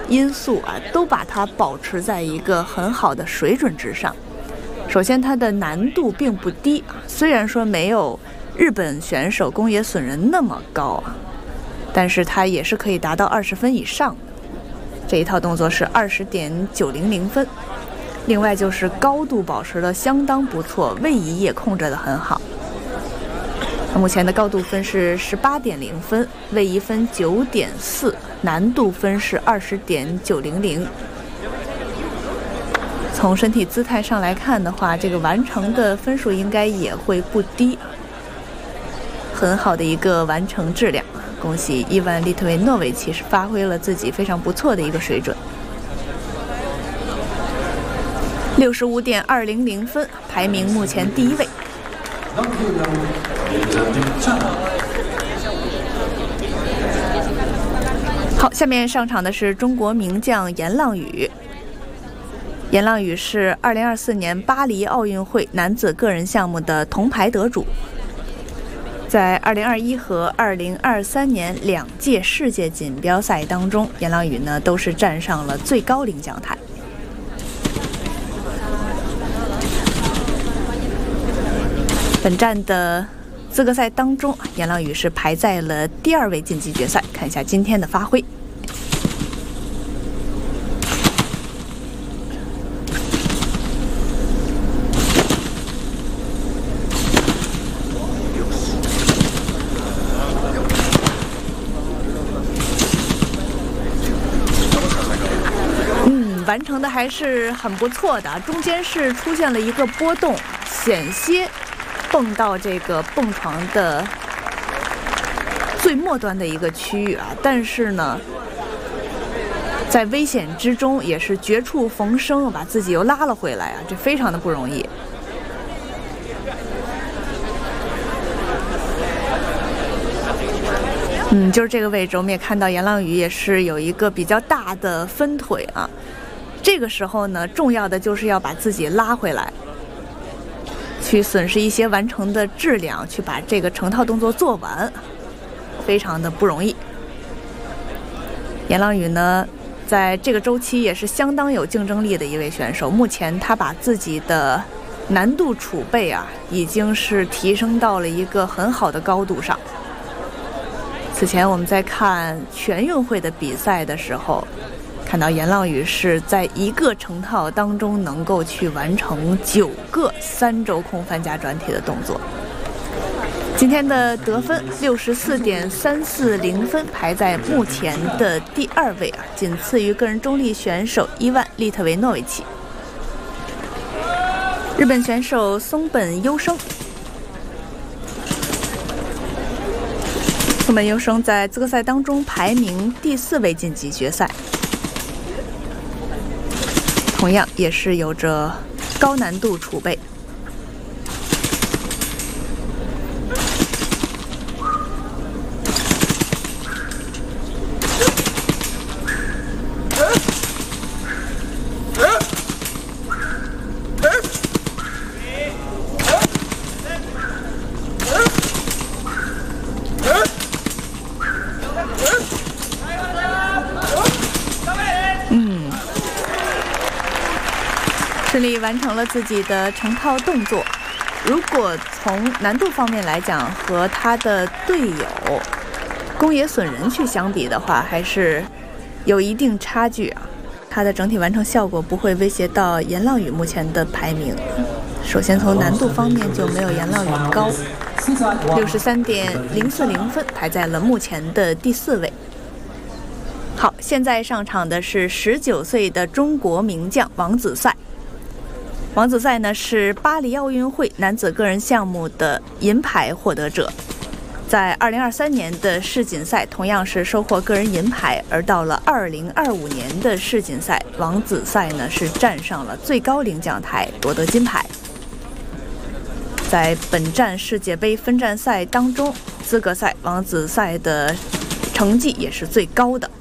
因素啊，都把它保持在一个很好的水准之上。首先，它的难度并不低，虽然说没有日本选手宫野隼人那么高啊，但是它也是可以达到20分以上的。这一套动作是20.900分。另外就是高度保持的相当不错，位移也控制得很好。目前的高度分是18.0分，位移分9.4，难度分是20.900。从身体姿态上来看的话，这个完成的分数应该也会不低，很好的一个完成质量。恭喜伊万·利特维诺维奇是发挥了自己非常不错的一个水准。65.200分，排名目前第1位。好，下面上场的是中国名将严浪宇。严浪宇是2024年巴黎奥运会男子个人项目的铜牌得主，在2021和2023年2届世界锦标赛当中，严浪宇呢都是站上了最高领奖台。本站的资格赛当中，严浪宇是排在了第2位晋级决赛。看一下今天的发挥。完成的还是很不错的，中间是出现了一个波动，险些蹦到这个蹦床的最末端的一个区域啊，但是呢，在危险之中也是绝处逢生，把自己又拉了回来啊，这非常的不容易。就是这个位置，我们也看到严浪宇也是有一个比较大的分腿啊。这个时候呢，重要的就是要把自己拉回来，去损失一些完成的质量，去把这个成套动作做完，非常的不容易。严浪宇呢，在这个周期也是相当有竞争力的一位选手。目前他把自己的难度储备啊，已经是提升到了一个很好的高度上。此前我们在看全运会的比赛的时候，看到严浪宇是在一个成套当中能够去完成9个3轴空翻加转体的动作。今天的得分64.340分，排在目前的第2位啊，仅次于个人中立选手伊万·利特维诺维奇。日本选手松本优生。松本优生在资格赛当中排名第4位晋级决赛，同样也是有着高难度储备。顺利完成了自己的成套动作。如果从难度方面来讲，和他的队友宫野隼人去相比的话，还是有一定差距啊。他的整体完成效果不会威胁到严浪宇目前的排名。首先从难度方面就没有严浪宇高，63.040分，排在了目前的第4位。好，现在上场的是19岁的中国名将王子赛。王子赛呢是巴黎奥运会男子个人项目的银牌获得者，在2023年的世锦赛同样是收获个人银牌，而到了2025年的世锦赛，王子赛呢是站上了最高领奖台，夺得金牌。在本站世界杯分站赛当中，资格赛王子赛的成绩也是最高的。